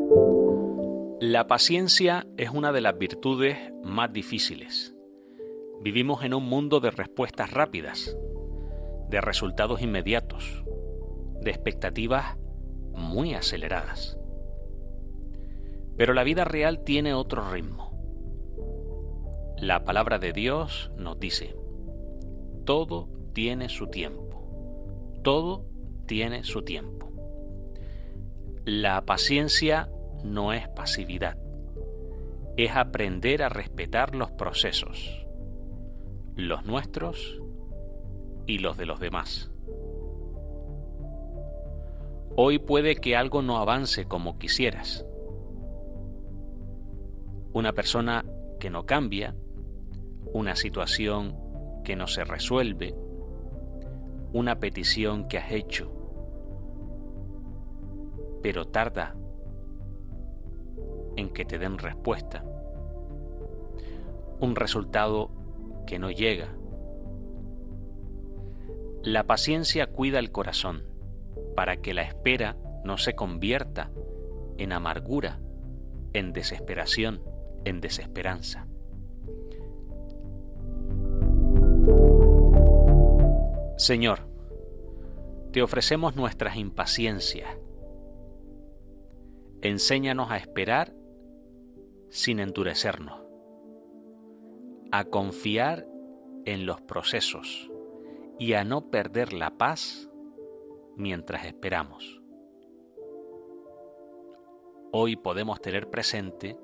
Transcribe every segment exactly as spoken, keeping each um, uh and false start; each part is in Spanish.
La paciencia es una de las virtudes más difíciles. Vivimos en un mundo de respuestas rápidas, de resultados inmediatos, de expectativas muy aceleradas. Pero la vida real tiene otro ritmo. La palabra de Dios nos dice: todo tiene su tiempo, todo tiene su tiempo. La paciencia no es pasividad, es aprender a respetar los procesos, los nuestros y los de los demás. Hoy puede que algo no avance como quisieras. Una persona que no cambia, una situación que no se resuelve, una petición que has hecho, pero tarda en que te den respuesta, un resultado que no llega. La paciencia cuida el corazón para que la espera no se convierta en amargura, en desesperación, en desesperanza. Señor, te ofrecemos nuestras impaciencias. Enséñanos a esperar sin endurecernos, a confiar en los procesos y a no perder la paz mientras esperamos. Hoy podemos tener presente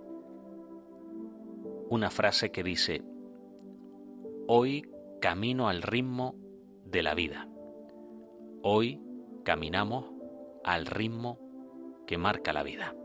una frase que dice: hoy camino al ritmo de la vida. Hoy caminamos al ritmo que marca la vida.